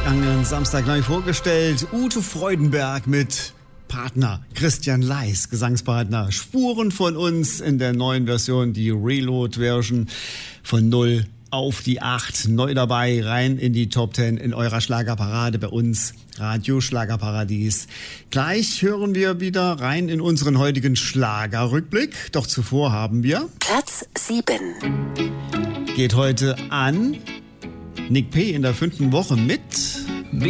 Vergangenen Samstag neu vorgestellt. Ute Freudenberg mit Partner Christian Leis, Gesangspartner. Spuren von uns in der neuen Version, die Reload-Version von 0 auf die 8. Neu dabei, rein in die Top 10 in eurer Schlagerparade bei uns, Radio Schlagerparadies. Gleich hören wir wieder rein in unseren heutigen Schlagerrückblick. Doch zuvor haben wir Platz 7. Geht heute an Nick P. in der 5. Woche mit